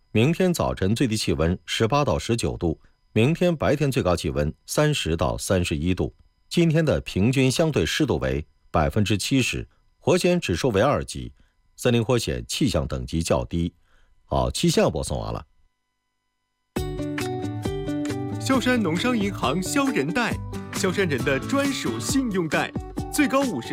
明天早晨最低气温18到19度，明天白天最高气温30到31度。今天的平均相对湿度为70%，火险指数为2级，森林火险气象等级较低。好，气象播送完了。 萧山农商银行萧人贷，萧山人的专属信用贷，最高50